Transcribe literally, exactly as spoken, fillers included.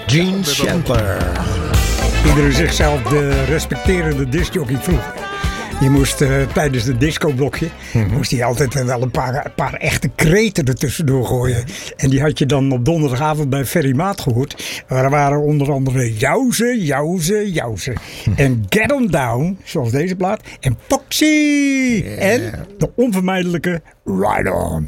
Gene Chandler. Iedere zichzelf de respecterende discjockey vroeger. Je moest uh, tijdens de discoblokje mm-hmm. moest hij altijd uh, wel een paar, een paar echte kreten ertussendoor gooien. En die had je dan op donderdagavond bij Ferry Maat gehoord. Er waren onder andere Jauze, Jauze, Jauze. Mm. En Get 'em Down, zoals deze plaat. En Foxy. Yeah. En de onvermijdelijke Ride On.